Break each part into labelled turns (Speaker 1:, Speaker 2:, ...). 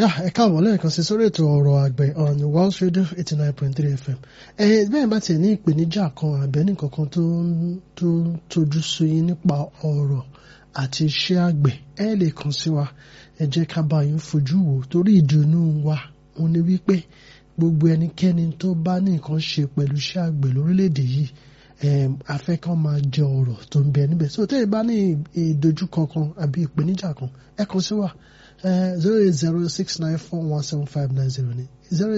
Speaker 1: ẹ káàbọ̀ lẹ́ẹ̀kan sí sórí ètò ọ̀rọ̀ àgbẹ̀ on World Radio 89.3 FM. Bẹ́ẹ̀ bá tiẹ̀ ní ìpèníjà kan àbẹ́ní kankan tó tójú sú yín nípa ọ̀rọ̀ àti iṣẹ́ àgbẹ̀, ẹ lè kàn sí wa. Ẹ jẹ́ ká bá yín fojú wò torí ìdùnnú wa òun ni wípé gbogbo ẹnikẹ́ni tó bá ní nǹkan ṣe pẹ̀lú iṣẹ́ àgbẹ̀ lórílẹ̀‐èdè yìí afẹ́ kan máa jẹ ọ̀rọ̀ tó ń bẹ níbẹ̀. So tẹ́lẹ̀ bá ní ìdojúkọ kan àbí ìpèníjà kan, ẹ kàn sí wa. 08069417590 ni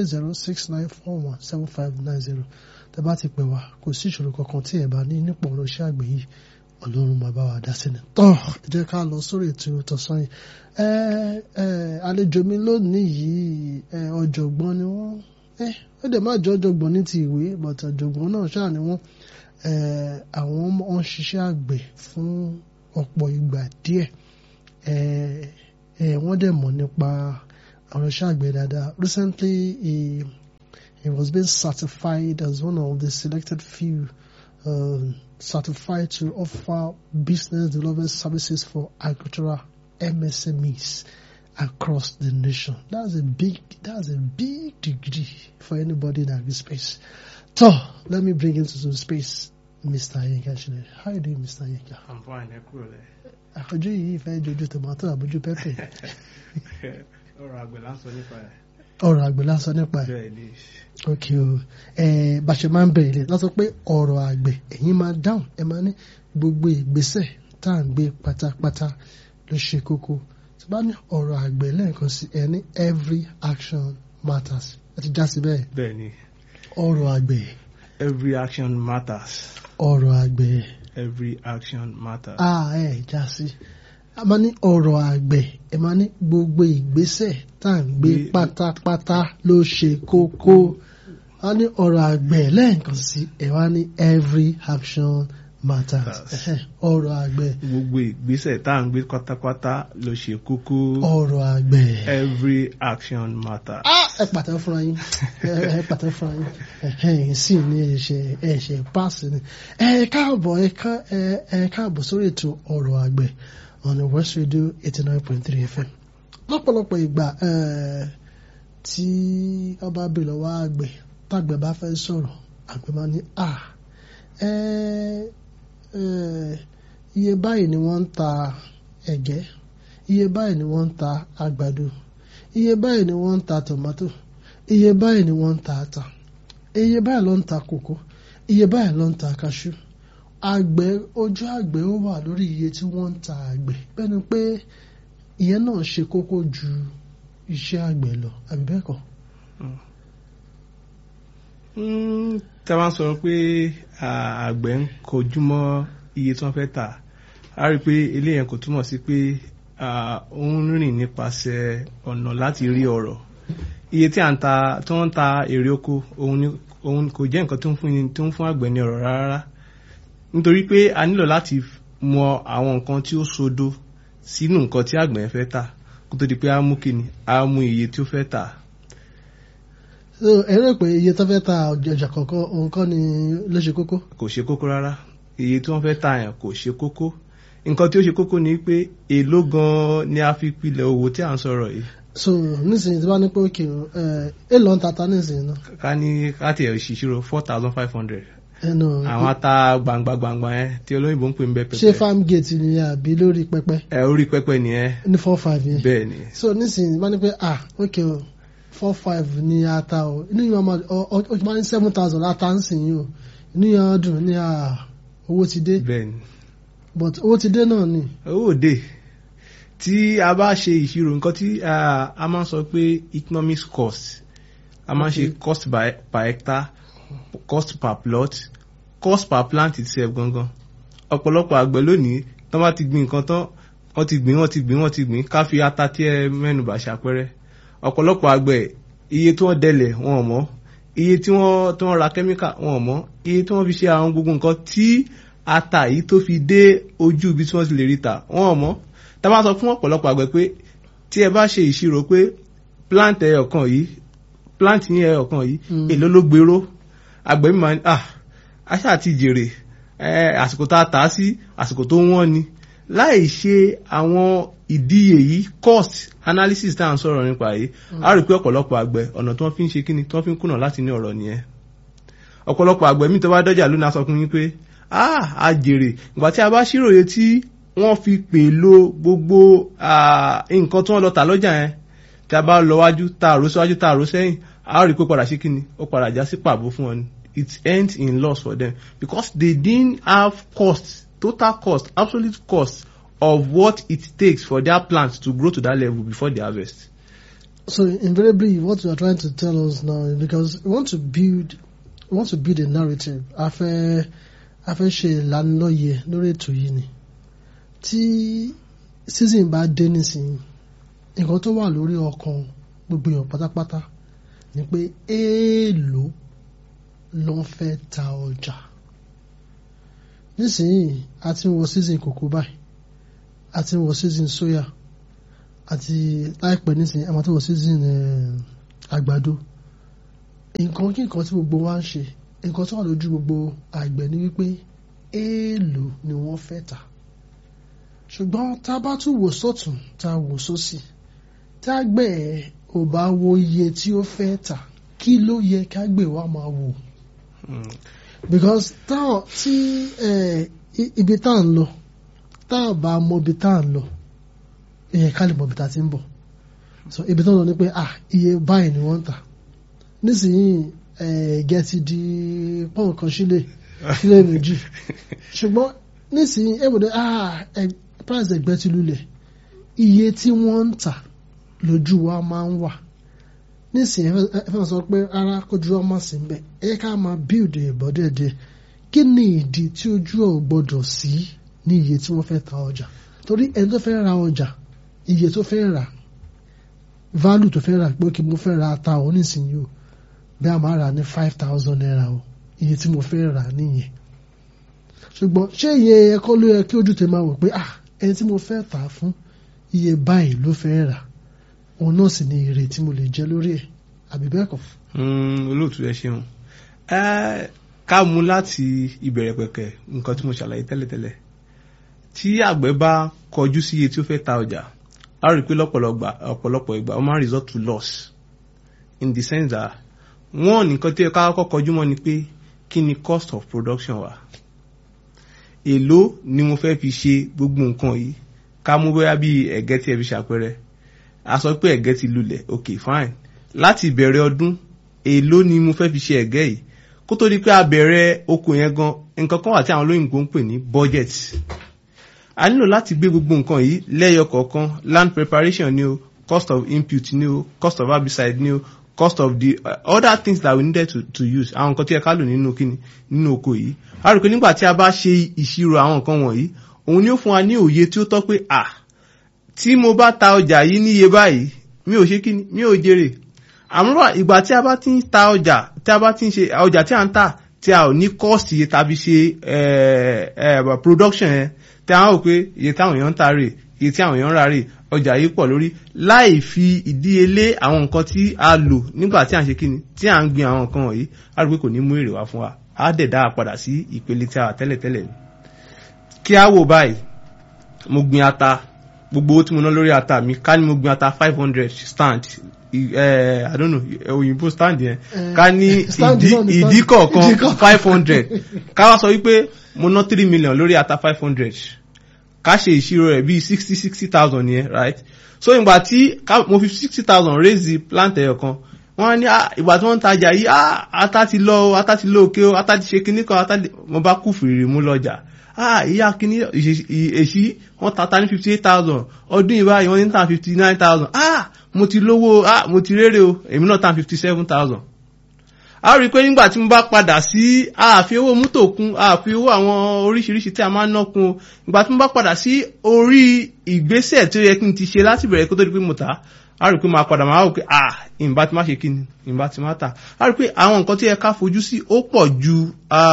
Speaker 1: 08069417590. Tẹ́ bá ti pè wá, kò sí ìṣòro kankan tí ẹ bá ní nípa ọ̀rọ̀ iṣẹ́ àgbẹ̀ yìí, Ọlọ́run máa bá wa dá sí ni. Tọ́ ẹ jẹ́ ká lọ sórí ètò tọ̀sán yìí. Àlejò mi lónìí yìí ọ̀jọ̀gbọ́n ni wọ́n. Ó dẹ̀ má jẹ́ ọ̀jọ̀gbọ́n ní ti ìwé, but ọ̀jọ̀gbọ́n náà ṣáà ni wọ́n. Àwọn ń ṣiṣẹ́ àgbẹ̀ fún ọ̀pọ̀ ìgbà díẹ̀. Wọ́n dẹ̀ mọ̀ nípa ọ̀rọ̀ iṣẹ́ àgbẹ̀ dáadáa. Recently, he was being certified as one of the selected few certified to offer business development services for agricultural MSMEs across the nation. That's a big degree for anybody in agri space. So let me bring into the space Mr. Yinka Shine. How are you doing, Mr. Yinka?
Speaker 2: I'm fine.
Speaker 1: Àfojú yìí fẹ́ jojú tomato àbójú pẹ́pẹ́.
Speaker 2: Ọ̀rọ̀ àgbẹ̀ la ń sọ nípa ẹ̀.
Speaker 1: Ọ̀rọ̀ àgbẹ̀ la ń sọ nípa ẹ̀.
Speaker 2: Bẹ́ẹ̀ ni.
Speaker 1: Ok o. Bá ṣe máa ń bẹ̀rẹ̀ lè lọ́sọ pé ọ̀rọ̀ àgbẹ̀ ẹ̀yin máa dáhùn ẹ máa ní gbogbo ìgbésẹ̀ tá à ń gbé pátápátá ló ṣe kókó. Tí bá ní ọ̀rọ̀ àgbẹ̀ lẹ́ẹ̀kan sí ẹ ní every action matters. Ẹ ti já sí bẹ́ẹ̀.
Speaker 2: Bẹ́ẹ̀ ni.
Speaker 1: Ọ̀rọ̀ àgbẹ̀.
Speaker 2: Every action matters.
Speaker 1: Ọ̀rọ̀ àgbẹ̀.
Speaker 2: Every action matters.
Speaker 1: Já sí. A máa ní ọ̀rọ̀ àgbẹ̀ ẹ máa ní gbogbo ìgbésẹ̀ tá à ń gbé pátápátá ló ṣe kókó. A ní ọ̀rọ̀ àgbẹ̀ lẹ́ẹ̀kan sí ẹ wá ní every action matters. Ọ̀rọ̀ àgbẹ̀.
Speaker 2: Gbogbo ìgbésẹ̀ tá à ń gbé pátápátá ló ṣe kókó.
Speaker 1: Ọ̀rọ̀ àgbẹ̀.
Speaker 2: Every action matters.
Speaker 1: Ẹ pàtẹ́ fúnra yín. Ẹ pàtẹ́ fúnra yín. Sì ní ẹ̀ṣẹ̀ páàsì ni. Ẹ káàbọ̀ sórí ètò ọ̀rọ̀ àgbẹ̀ on the West Radio 89.3 FM. Lọ́pọ̀lọpọ̀ ìgbà tí ọba bèèrè lọ́wọ́ àgbẹ̀ tàgbẹ̀ bá fẹ́ sọ̀rọ̀ àgbẹ̀ máa ní iye báyìí ni wọ́n ń ta ẹ̀gẹ́, iye báyìí ni wọ́n ń ta àgbàdo, iye báyìí ni wọ́n ń ta tòmátò, iye báyìí ni wọ́n ń ta ata, iye báyìí ló ń ta kòkó, iye báyìí ló ń ta kaṣú. Àgbẹ̀ ojú àgbẹ̀ ó wà lórí iye tí wọ́n ń ta àgbẹ̀. Bẹ́ẹ̀ ni pé ìyẹn náà ṣe kókó ju iṣẹ́ àgbẹ̀ lọ, àbí bẹ́ẹ̀ kọ́?
Speaker 2: Tí a bá ń sọ pé àgbẹ̀ ń kojú mọ́ iye tí wọ́n fẹ́ tà, a rí i pé eléyẹn kò túmọ̀ sí pé ó ń rìn nípasẹ̀ ọ̀nà láti rí ọrọ̀. Iye tí wọ́n ń ta èrè oko òun kò jẹ́ nǹkan tó ń fún àgbẹ̀ ní ọrọ̀ rárá, nítorí pé a nílò láti mọ àwọn nǹkan tí ó sodo sínú nǹkan tí àgbẹ̀ fẹ́ tà kó tó di pé a mú iye tí ó fẹ́ tà.
Speaker 1: Ẹ rò pé iye tó fẹ́ ta ọjà kọ̀ọ̀kan òun kọ́ ni ló ṣe kókó? Kò
Speaker 2: ṣe kókó rárá. Iye tí wọ́n fẹ́ tà yẹn kò ṣe kókó. Nǹkan tí ó ṣe kókó ni pé èló gan-an ni a fi pilẹ̀ owó tí à ń sọ̀rọ̀ yìí.
Speaker 1: So nísìnyí tí wọ́n ní pé òkè èló ń tata nísìnyí náà.
Speaker 2: ká tiẹ̀ ṣìṣirò 4,500. Àwọn ata gbangba yẹn tí olóyìnbó ń pè ń bẹ pẹpẹ.
Speaker 1: Ṣé farm gate ni àbí lórí pẹpẹ?
Speaker 2: Orí pẹpẹ nìyẹn.
Speaker 1: Ní 4,500 yẹn.
Speaker 2: Bẹ́ẹ̀ ni.
Speaker 1: So nísìnyí wọ́n ní pé òkè 4,500 ni ata o, inú yẹn máa ní 7,000 ata ń sìn yín o, inú yẹn dùn ní owó ti dé.
Speaker 2: Bẹ́ẹ̀ ni.
Speaker 1: But owó ti dé náà ni.
Speaker 2: Owó dé. Tí a bá ṣe ìṣirò nǹkan tí a máa ń sọ pé economic cost, a máa ń ṣe cost per hectare, cost per plot, cost per plant itself gangan. Ọ̀pọ̀lọpọ̀ àgbẹ̀ lónìí tán bá ti gbìn nǹkan tán wọ́n ti gbìn ká fi ata tí ẹ mẹ́nubà ṣàpẹrẹ. Ọ̀pọ̀lọpọ̀ àgbẹ̀ iye tí wọ́n dẹlẹ̀ wọn ò mọ̀, iye tí wọ́n ra kẹ́míkà wọn ò mọ̀, iye tí wọ́n fi ṣe àwọn gbogbo nǹkan tí ata yìí tó fi dé ojú ibi tí wọ́n ti lè rí ta wọn ò mọ̀. Tá bá sọ fún ọ̀pọ̀lọpọ̀ àgbẹ̀ pé tí ẹ bá ṣe ìṣirò pé plant ẹyọkan yìí èló ló gbèrò, àgbẹ̀ mi máa ní aṣáà ti jèrè, àsìkò tá a tà á sí àsìkò tó wọ́n ni láì ṣe àwọn ìdíye yìí cost analysis tá à ń sọ̀rọ̀ nípa yìí a rí pé ọ̀pọ̀lọpọ̀ àgbẹ̀ ọ̀nà tí wọ́n fi ń ṣe kíni tí wọ́n fi ń kùnà láti ní ọ̀rọ̀ nìyẹn. Ọ̀pọ̀lọpọ̀ àgbẹ̀ mi tó bá dọ́jà lónìí a sọ fún yín pé a jèrè ìgbà tí a bá ṣíròyè tí wọ́n fi pèlò gbogbo nǹkan tí wọ́n lọ tà lọ́jà yẹn tí a bá lọ wájú tá a rò síwájú tá a rò sẹ́yìn a rí pé padà ṣe kíni ó padà já sí pàbó fún wọn. It ends in loss for them because they didn't have cost, total cost, absolute cost of what it takes for their plants to grow to that level before the harvest.
Speaker 1: So invariably, what you are trying to tell us now is because we want to build a narrative. A fẹ́ ṣe ìlanilọ́yẹ̀ lórí ètò yìí ni. Tí season bá dé nísìnyí, nǹkan tó wà lórí ọkàn gbogbo èèyàn pátápátá ni pé èèlò ló ń fẹ́ ta ọjà. Nísìnyí, a ti ń wọ season kòkó báyìí. A ti ń wọ season soya. Àti láìpẹ́ nísìnyí, a máa tó wọ season àgbàdo. Nǹkan kí nǹkan tí gbogbo wa ń ṣe, nǹkan tó wà lójú gbogbo àgbẹ̀ ni wípé èèlò ni wọ́n fẹ́ tà. Ṣùgbọ́n tá a bá tún wò sọ́tún, tá a wò sósì, tá a gbẹ̀ ò bá wo iye tí ó fẹ́ tà, kí ló yẹ ká gbé wa máa wò? Because ibi tá à ń lọ, tá a bá mọ ibi tá à ń lọ, ká lè mọ ibi tá a ti ń bọ̀. So ibi tó ń lọ ni pé iye báyìí ni wọ́n ń tà. Nísìnyí gẹ̀ẹ́tì di pọ́ùn kan sílẹ̀ méjì. Ṣùgbọ́n nísìnyí everybody price ẹgbẹ́ ti lulẹ̀. Iye tí wọ́n ń tà lójú wa máa ń wà. Nísìnyí ẹ fẹ́ sọ pé rárá kójú wa máa sì ń bẹ̀. Ẹ ká máa build ẹ̀bọ̀ dẹ́dẹ́. Kí ni ìdí tí ojú ọ̀ gbọ́dọ̀ sí ní iye tí wọ́n fẹ́ ta ọjà? Torí ẹni tó fẹ́ ra ọjà, iye tó fẹ́ rà, value tó fẹ́ rà pé kí mo fẹ́ ra ata ò nísìnyí o. Bí a máa rà ní 5,000 naira o, iye tí mo fẹ́ rà nìyẹn. Ṣùgbọ́n ṣé iye ẹ̀kọ́ ló yẹ kí ojú tẹ máa wò pé ẹni tí mo fẹ́ tà fún iye báyìí ló fẹ́ rà, òun náà sì ni èrè tí mo lè jẹ lórí ẹ̀, àbí bẹ́ẹ̀ kọ́?
Speaker 2: Olóòtú ẹ ṣeun. Ká mú láti ìbẹ̀rẹ̀ pẹ̀kẹ̀ nǹkan tí mo ṣàlàyé tẹ́lẹ̀tẹ́lẹ̀. Tí àgbẹ̀ bá kọjú sí iye tí ó fẹ́ ta ọjà, a rí pé ọ̀pọ̀lọpọ̀ ìgbà ó máa ń result to loss in the sense that wọ́n nìkan tí ẹ ká kọ́kọ́ kọjú mọ́ ni pé kí ni cost of production wa, èló ni mo fẹ́ fi ṣe gbogbo nǹkan yìí. Ká mú bóyá bí ẹ̀gẹ́ tí ẹ fi ṣàpẹẹrẹ, a sọ pé ẹ̀gẹ́ ti lulẹ̀, ok fine, láti ìbẹ̀rẹ̀ ọdún èló ni mo fẹ́ fi ṣe ẹ̀gẹ́ yìí kó tó di pé a bẹ̀rẹ̀ oko yẹn gan. Nǹkan kan wà tí àwọn olóyìnbó ń pè ní budget. A nílò láti gbé gbogbo nǹkan yìí lẹ́yọ kọ̀ọ̀kan, land preparation ni o, cost of input ni o, cost of herbicide ni o, cost of the other things that we needed to use. Àwọn nǹkan tí ẹ ká lò nínú oko yìí. A rò pé nígbà tí a bá ṣe ìṣirò àwọn nǹkan wọ̀nyí, òun ni ó fún wa ní òye tí ó tọ́ pé tí mo bá ta ọjà yìí níye báyìí, mi ò ṣe kíni, mi ò jèrè. Àmọ́ ìgbà tí a bá ti ń ta ọjà, tí a bá ti ń ṣe ọjà tí a ń tà, tí a ò ní cost iye tàbí ṣe production yẹn, tí a ń rò pé iye táwọn èèyàn ń ta rè, iye tí àwọn èèyàn ń rà rè, ọjà yìí pọ̀ lórí, láì fi ìdíyelé àwọn nǹkan tí a lò nígbà tí a ń ṣe kíni, tí a ń gbin àwọn nǹkan wọ̀nyí, a rò pé kò ní mú èrè wá fún wa. A dẹ̀ dá padà sí ìpele tí a wà tẹ́lẹ̀tẹ́lẹ̀. Kí a wò báyìí, mo gbin ata, gbogbo owó tí mo ná lórí ata mi, ká ní mo gbin ata 500 stand, I don't know, òyìnbó stand yẹn, ká ní ìdí kọ̀ọ̀kan 500, ká wá sọ wípé mo ná 3 million lórí ata 500, ká ṣe ìṣirò rẹ̀ bí 60,000 yẹn, right? So ìgbà tí mo fi 60,000 raise the plant ẹyọ kan, wọ́n ní ìgbà tí wọ́n ń tajà yìí, ata ti lọ òkè o, ata ti ṣe kíní kan, mo bá kú fìrì mú lọ́jà. Ìyá kíní èṣí wọ́n tata ní 58,000, ọdún ìbáyìí wọ́n ní tàn 59,000. Mo ti lówó, mo ti rérè o, èmi náà tàn 57,000. A rí pé nígbà tí mo bá padà sí àfi owó mútò kún, àfi owó àwọn oríṣiríṣi tí a máa ń ná kún, ìgbà tí mo bá padà sí orí ìgbésẹ̀ tí ó yẹ kí n ti ṣe láti bẹ̀rẹ̀ kó tó di pé mo tà, a rí pé máa padà máa wò pé ìbá ti má ṣe kíni, ìbá ti má tà. A rí pé àwọn nǹkan tí ẹ ká fojú sí ó pọ̀ ju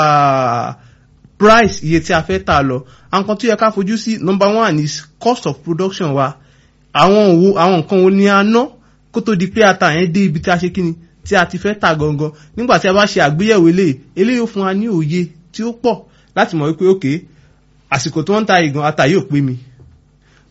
Speaker 2: price iye tí a fẹ́ tà lọ. Àwọn nǹkan tí ẹ ká fojú sí, number one is cost of production wa. Àwọn nǹkan wo ni a ná kó tó di pé ata yẹn dé ibi tí a ṣe kíni, tí a ti fẹ́ tà gangan. Nígbà tí a bá ṣe àgbéyẹ̀wò eléyìí ó fún wa ní òye tí ó pọ̀ láti mọ̀ wípé okay, àsìkò tí wọ́n ń ta ìgan ata yóò pé mi,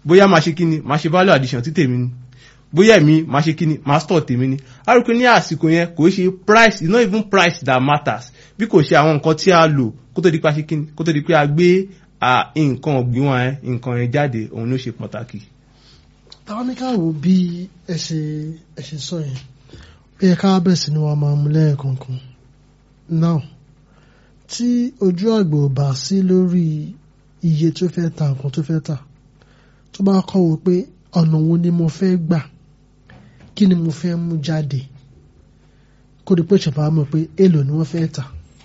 Speaker 2: bóyá máa ṣe kíni máa ṣe value addition tí tèmi ni bóyá èmi máa ṣe kíni máa store tèmi ni a rí pé ní àsìkò yẹn kò ṣe price it's not even price that matters bí kò ṣe àwọn nǹkan tí a lò kó tó di pé a ṣe kíni kó tó di pé a gbé nǹkan ọ̀gbìn wọn yẹn nǹkan yẹn jáde òun ló ṣe pàtàkì.
Speaker 1: táwọn ní ká wò bí ẹ ṣe sọ yẹn ó yẹ ká bẹ̀ sí ni wọ́n máa mú lẹ́ẹ̀kọ̀ọ̀kan now tí ojú àgbẹ̀ ò bá sí lórí iye tó fẹ́ ta nǹkan tó fẹ́ tà tó bá kọ́ wo pé ọ̀nà wo ni mo fẹ́ gbà kí ni mo fẹ́ mú jáde kó di pé ṣàpá mọ̀ pé èlò ni wọ́n fẹ́ tà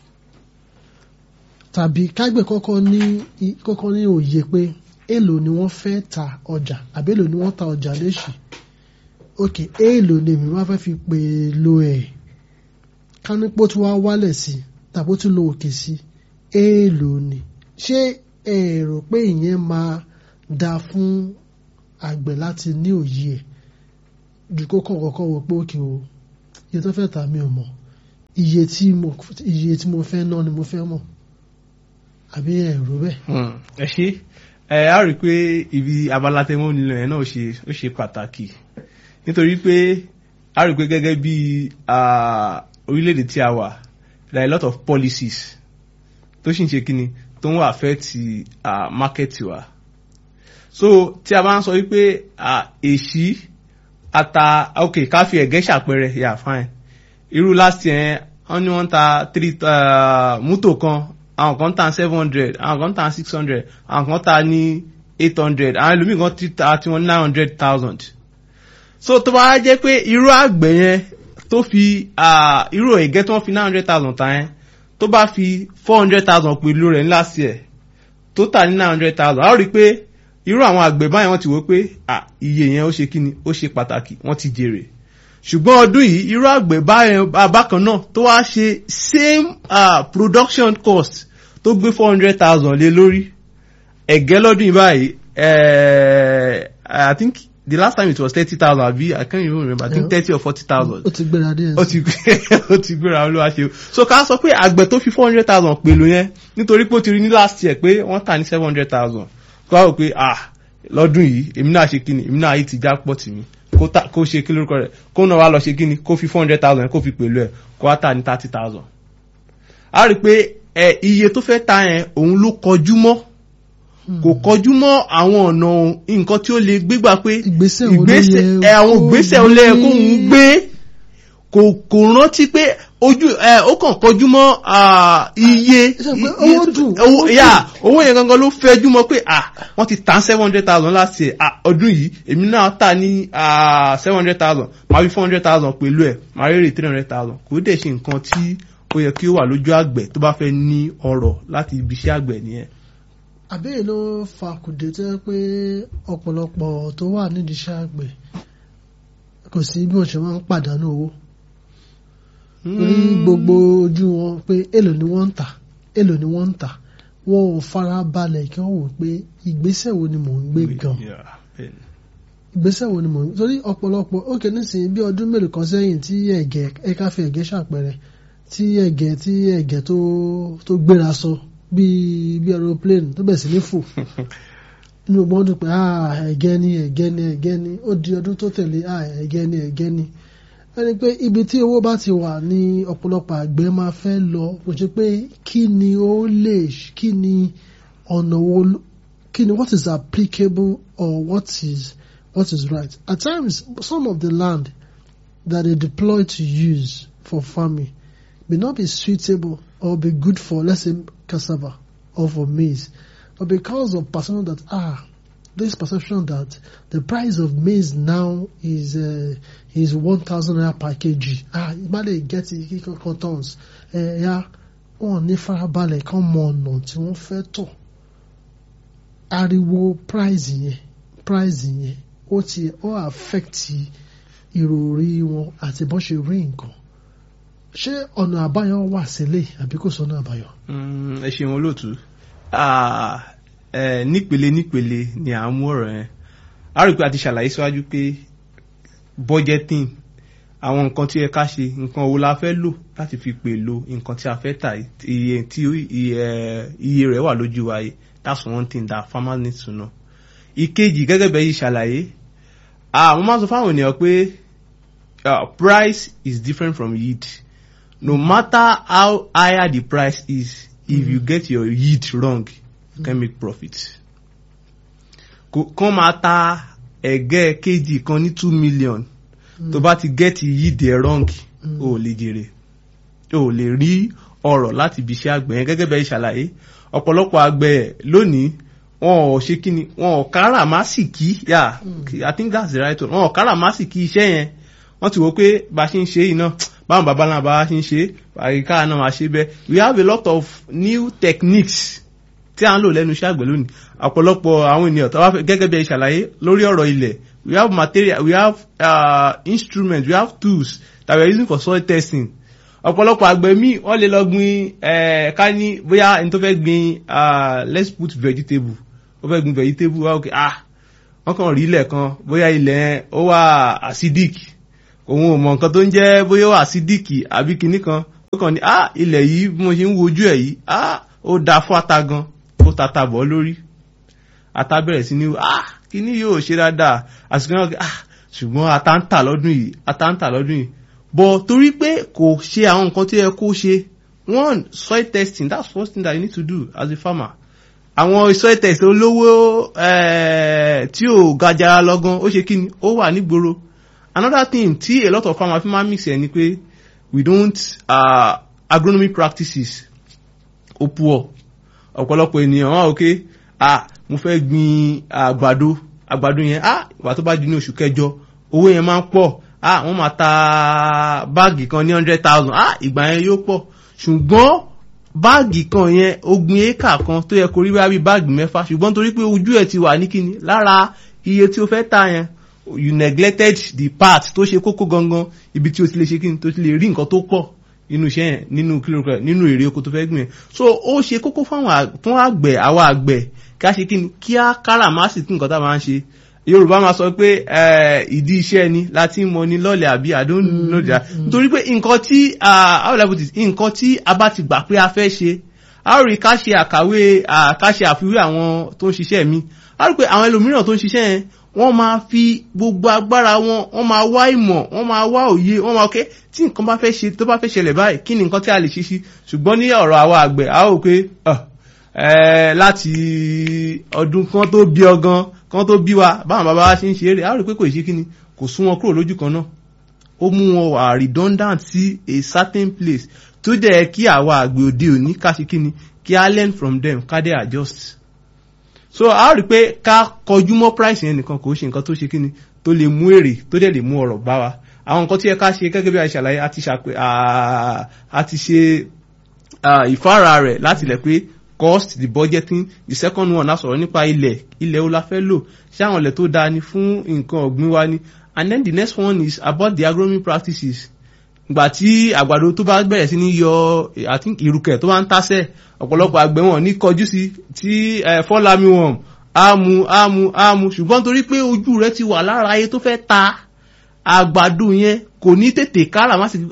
Speaker 1: tàbí kágbẹ̀ kọ́kọ́ ní òye pé èlò ni wọ́n fẹ́ ta ọjà àbí èlò ni wọ́n ta ọjà léṣì ok èlò ni èmi wá fẹ́ fi pè lo ẹ̀ kánípò tí wọ́n wálẹ̀ sí tàbí ó tún lo òkè sí èlò ni ṣé ẹ rò pé ìyẹn máa dáa fún àgbẹ̀ láti ní òye ẹ̀ ju kó kọ̀ọ̀kọ̀ wò pé òkè o iye tó fẹ́ tà mí ò mọ̀ iye tí mo fẹ́ ná ni mo fẹ́ mọ̀ àbí ẹ rò bẹ́ẹ̀.
Speaker 2: ẹ ṣe a rí i pé ibi abala tẹmọ nílò yẹn náà ó ṣe pàtàkì nítorí pé a rí i pé gẹ́gẹ́ bí orílẹ̀-èdè tí a wà there are a lot of policies tó sì ń ṣe kíni tó ń affect market wa so tí a bá ń sọ wípé èsì ata ok ká fi ẹ̀gẹ́ ṣàpẹẹrẹ yeah fine irú last year wọ́n ní wọ́n ta mútò kan àwọn kan ta 700 àwọn kan ta 600 àwọn kan ta ní 800 àwọn ẹlòmíì kan ti ta tí wọ́n 900,000 so tó bá jẹ́ pé irú àgbẹ̀ yẹn tó fi irú ẹ̀gẹ́ tó wọ́n fi 900,000 ta yẹn tó bá fi 400,000 pẹ̀lú rẹ̀ ní last year tó tà ní 900,000 a ó rí i pé irú àwọn àgbẹ̀ báyìí wọ́n ti wò pé iye yẹn ó ṣe kíni ó ṣe pàtàkì wọ́n ti jèrè ṣùgbọ́n ọdún yìí irú àgbẹ̀ bákan náà tó wá ṣe same production cost tó gbé 400,000 lé lórí ẹ̀gẹ́ lọ́dún yìí báyìí I think the last time it was 30,000 àbí I can't even remember I think 30 or 40,000.
Speaker 1: ó ti gbéra díẹ̀
Speaker 2: ó ti gbéra olúwa ṣe so ká sọ pé àgbẹ̀ tó fi 400,000 pẹ̀lú yẹn nítorí pé ó ti rí ní last year pé wọ́n tà ní 700,000 kó wá wò pé lọ́dún yìí èmi náà ṣe kíni èmi náà yìí ti já pọ̀ tì mí kó ṣe kí lórúkọ rẹ̀ kó náà wá lọ ṣe kíni kó fi 400,000 kó fi pẹ̀lú ẹ̀ kó wá tà ní 30,000. a rí i pé iye tó fẹ́ ta yẹn òun ló kọjú mọ́ kò kọjú mọ́ àwọn ọ̀nà nǹkan tí ó lè gbégbà pé àwọn ìgbésẹ̀ olè kó ń gbé kò rántí pé ó kàn kọjú mọ́ iye owó yẹn gangan ló fẹ́jú mọ́ pé wọ́n ti tà 700,000 láti ẹ̀ ọdún yìí èmi náà tà ní 700,000 máa fi 400,000 pẹ̀lú ẹ̀ máa rèrè 300,000 kò dẹ̀ ṣe nǹkan tí ó yẹ kí ó wà lójú àgbẹ̀ tó bá fẹ́ ní ọrọ̀ láti ibi iṣẹ́ àgbẹ̀ nìyẹn.
Speaker 1: àbẹ́yẹ ló fa kùdé tó yẹ pé ọ̀pọ̀lọpọ̀ tó wà nídìí iṣẹ́ àgbẹ̀ kò sí bí wọ́n ṣe máa ń pàdánù owó ní gbogbo ojú wọn pé èlò ni wọ́n ń tà wọn ò fara balẹ̀ kí wọ́n wò pé ìgbésẹ̀ wo ni mò ń gbé gan ìgbésẹ̀ wo ni mò ń gbé torí ọ̀pọ̀lọpọ̀ ókè nísìnyí bí ọdún mélòó kan sẹ́yìn tí ẹ̀ka fi ẹ̀gẹ́ ṣàpẹẹrẹ tí ẹ̀gẹ́ tó gbéra sọ bí aeroplane tó bẹ̀ sí ní fò inú ọgbọ́n dùn pé ẹ̀gẹ́ ni ó di ọdún tó tẹ̀lé ẹ̀gẹ́ ni ẹni pé ibi tí owó bá ti wà ní ọ̀pọ̀lọpọ̀ àgbẹ̀ máa fẹ́ lọ kò ṣe pé kí ni ọ̀nà wo kí ni what is applicable or what is right. At times some of the land that they deploy to use for farming may not be suitable or be good for, let's say, cassava or for maize, but because of perception that this perception that the price of maize now is 1,000 naira per kg. Ìbálẹ̀ get kíkọ́ tons. Wọ́n ní farabalẹ̀ kan mọ ọ̀nà tí wọ́n fẹ́ tọ̀. Ariwo price yẹn ó affect ìròrí wọn àti bọ́n ṣe rí nǹkan. Ṣé ọ̀nà àbáyọ wà sílẹ̀ àbí kò sọ́nà àbáyọ?
Speaker 2: Ẹ ṣeun olóòtú. Nípele ni à ń mú ọ̀rọ̀ yẹn. A rí i pé a ti ṣàlàyé síwájú pé budgeting àwọn nǹkan tí ẹ ká ṣe nǹkan wo la fẹ́ lò láti fi pè lo nǹkan tí a fẹ́ tà iye rẹ̀ wà lójú wa yìí. That's one thing that farmers need to know. ìkejì gẹ́gẹ́ bẹ́ẹ̀ yìí ṣàlàyé mo máa sọ fáwọn ènìyàn pé price is different from yield. No matter how higher the price is, if you get your yield wrong, you can make profit. Kàn máa ta ẹ̀gẹ́ kg kan ní 2 million. Tó bá ti get yield wrong, o lè jèrè. O lè rí ọrọ̀ láti ibi iṣẹ́ àgbẹ̀ yẹn gẹ́gẹ́ bẹ́ẹ̀ ṣàlàyé. Ọ̀pọ̀lọpọ̀ àgbẹ̀ lónìí wọn ò ṣe kíni, wọn ò káràmásìkí, I think that's the right one. Wọn ò káràmásìkí iṣẹ́ yẹn. Wọ́n ti wò pé bá ṣe ń ṣe yìí náà, báwọn bàbá náà bá ṣe ń ṣe, àyíká náà máa ṣe bẹ́ẹ̀. We have a lot of new techniques tí à ń lò lẹ́nu iṣẹ́ àgbẹ̀ lónìí. Ọ̀pọ̀lọpọ̀ àwọn ènìyàn tó wá fẹ́ gẹ́gẹ́ bí ẹ ṣàlàyé lórí ọ̀rọ̀ ilẹ̀. We have material, we have instruments, we have tools that we are using for soil testing. Ọ̀pọ̀lọpọ̀ àgbẹ̀ míì wọ́n lè lọ gbin ká ní bóyá ẹni tó fẹ́ gbin let's put vegetable. Ó fẹ́ gbin vegetable wá okay wọ́n kàn rí ilẹ̀ kan bóyá ilẹ̀ ó wà acidic. Òun ò mọ̀ nǹkan tó ń jẹ́ bóyá ó wà acidic àbí kinní kan. Ó kàn ní ilẹ̀ yìí bí mo ṣe ń wojú ẹ̀ yìí ó dáa fún ata gan. Ó tata bọ̀ lórí. Ata bẹ̀rẹ̀ sí ní kinní yóò ṣe dáadáa. Àsìkò náà ṣùgbọ́n ata ń tà lọ́dún yìí. But torí pé kò ṣe àwọn nǹkan tí ẹ kó ṣe. One, soil testing, that's the first thing that you need to do as a farmer. Àwọn soil test olówó tí ò gajara lọ́gán ó ṣe kíni ó wà nígboro. Another thing tí a lot of farmers fi máa mix ẹ̀ ni pé we don't agronomy practices ó poor. Ọ̀pọ̀lọpọ̀ ènìyàn wọ́n okay mo fẹ́ gbin àgbàdo yẹn ìgbà tó bá di ní oṣù kẹjọ owó yẹn máa ń pọ̀ wọ́n máa ta báàgì kan ní 100,000 ìgbà yẹn yóò pọ̀ ṣùgbọ́n báàgì kan yẹn ogbin éka kan tó yẹ kó rí bí báàgì 6 ṣùgbọ́n torí pé ojú ẹ̀ ti wà ní kíni lára iye tí o fẹ́ ta yẹn you neglected the part tó ṣe kókó gangan ibi tí o ti lè ṣe kíni tó ti lè rí nǹkan tó pọ̀ nínú iṣẹ́ yẹn nínú èrè oko tó fẹ́ gbìn. So ó ṣe kókó fún àgbẹ̀ àwa àgbẹ̀ ká ṣe kíni kí á káràmásìkí nǹkan tá a máa ń ṣe. Yorùbá máa sọ pé ìdí iṣẹ́ ni láti mọ ní lọ́lẹ̀ àbí àdónúdà nítorí pé nǹkan tí a bá ti gbà pé a fẹ́ ṣe a ó rí ká ṣe àfiwé àwọn tó ń ṣiṣẹ́ mi. A rí pé àwọn ẹlòmíràn tó ń ṣiṣẹ́ yẹn wọ́n máa fi gbogbo agbára wọ́n máa wá ìmọ̀, wọ́n máa wá òye, wọ́n máa tí nǹkan bá fẹ́ ṣe tó bá fẹ́ ṣẹlẹ̀ báyìí kí ni nǹkan tí a lè ṣe sí. Ṣùgbọ́n ní ọ̀rọ̀ àwa àgbẹ̀ a ó pé láti ọdún kan tó bí ọgán kan tó bí wa báwọn bàbá wa ṣe ń ṣe eré a rí pé kò ṣe kíni kò sún wọn kúrò lójú kan náà. Ó mú wọn wà redundant sí a certain place tó dẹ̀ kí àwa àgbẹ̀ òde òní ká ṣe kíni kí a learn from them ká dẹ̀ adjust. So a rí pé ká kọjú mọ́ price yẹn nìkan kò ṣe nǹkan tó ṣe kíni tó lè mú èrè tó dẹ̀ lè mú ọrọ̀ bá wa. Àwọn nǹkan tí ẹ ká ṣe gẹ́gẹ́ bí a ṣàlàyé a ti ṣe ìfára rẹ̀ láti lẹ̀ pé cost, the budgeting. The second one á sọ̀rọ̀ nípa ilẹ̀ wo la fẹ́ lò, ṣé àwọn ilẹ̀ tó dáa ni fún nǹkan ọ̀gbìn wa ni. And then the next one is about the agronomy practices. Ìgbà tí àgbàdo tó bá bẹ̀rẹ̀ sí ní yọ I think ìrùkẹ̀ tó bá ń tásẹ̀ ọ̀pọ̀lọpọ̀ àgbẹ̀ wọn ní kọjú sí tí fọ́lámi wọn á mu ṣùgbọ́n torí pé ojú rẹ̀ ti wà lára ayé tó fẹ́ ta àgbàdo yẹn kò ní tètè káràmásìkí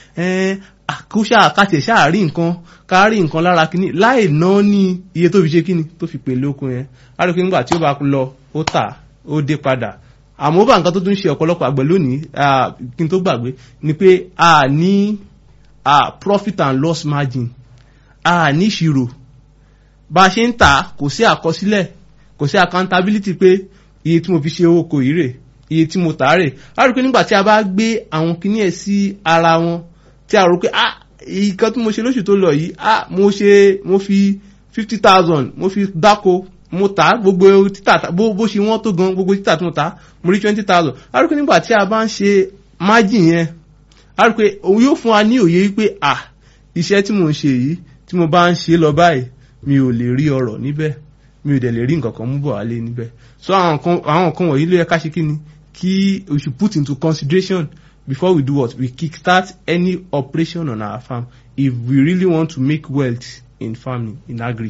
Speaker 2: àkóṣà kàtẹ̀ ṣáàrí nǹkan lára kíní láì ná ní iye tó fi ṣe kíní tó fi pèlè okun yẹn. A rí pé nígbà tí ó bá lọ ó tà ó dé padà. Àmọ́ bá nǹkan tó tún ṣe ọ̀pọ̀lọpọ̀ àgbẹ̀ lónìí kí n tó gbàgbé ni pé a ní profit and loss margin, a ní ìṣirò bá ṣe ń tà kò sí àkọsílẹ̀ kò sí accountability pé iye tí mo fi ṣe owó kò yí rè iye tí mo tà rè. A rí pé nígbà tí a bá gbé àwọn kíní ẹ̀ sí ara wọn tí a rò pé ìkan tí mo ṣe lóṣù tó lọ yìí mo fi 50,000 mo fi dáko mo tà gbogbo títà bó ṣe wọ́n tó gan gbogbo títà tí mo tà mo rí 20,000. A rí pé nígbà tí a bá ń ṣe margin yẹn a rí pé òun yóò fún wa ní òye wípé iṣẹ́ tí mo ń ṣe yìí tí mo bá ń ṣe lọ báyìí mi ò lè rí ọrọ̀ níbẹ̀ mi ò dẹ̀ lè rí nǹkan kan mú bọ̀ wálé níbẹ̀. So àwọn nǹkan wọ̀nyí ló yẹ ká ṣe kí ni kí we should put into consideration before we do what we kickstart any operation on our farm if we really want to make wealth in farming in agric.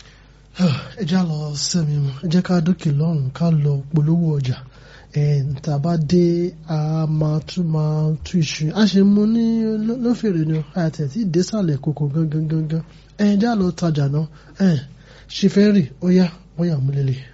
Speaker 1: Ẹ já lọ sẹ́mi mọ́ ẹ jẹ́ ká dókè lọ́rùn ká lọ polówó ọjà tá a bá dé a máa tún iṣu a ṣe mú ní lófèrè ni àti ẹ̀tí ìdésàlẹ̀ kòkò gangan ẹ já lọ tajà náà ṣe fẹ́ rì ó yá wọ́n yà múlẹ̀lẹ̀.